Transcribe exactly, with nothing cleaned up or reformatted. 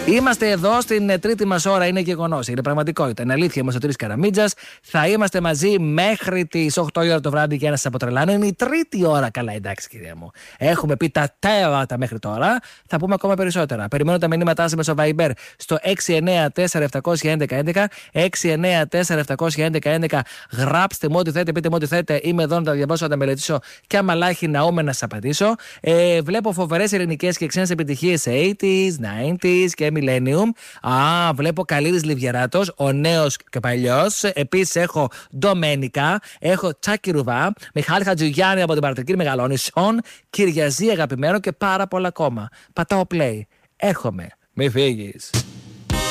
Είμαστε εδώ στην τρίτη μας ώρα, είναι γεγονός, είναι πραγματικότητα. Είναι αλήθεια, είμαστε ο Τρεις Καραμίτζας. Θα είμαστε μαζί μέχρι τις οκτώ η ώρα το βράδυ για να σας αποτρελάνω. Είναι η τρίτη ώρα, καλά, εντάξει, κυρία μου. Έχουμε πει τα τέρατα μέχρι τώρα. Θα πούμε ακόμα περισσότερα. Περιμένω τα μηνύματά σας μέσω Viber στο έξι εννέα τέσσερα επτά ένα ένα ένα ένα, έξι εννέα τέσσερα επτά ένα ένα ένα. Γράψτε μου ό,τι θέλετε, πείτε μου ό,τι θέλετε. Είμαι εδώ να τα διαβάσω, να τα μελετήσω και άμα λάχει ναούμε να σας απαντήσω. Ε, βλέπω φοβερές ελληνικές και ξένες επιτυχίες σε ογδόντα, ενενήντα και Millennium. Α, βλέπω Καλίδης Λιβιεράτος, ο νέος και παλιός. Επίσης έχω Ντομένικα, έχω Τσάκη Ρουβά, Μιχάλη Χατζουγιάννη από την Παρατρική Μεγαλόνισον, Κυριαζή αγαπημένο και πάρα πολλά ακόμα. Πατάω play. Έρχομαι. Μη φύγεις.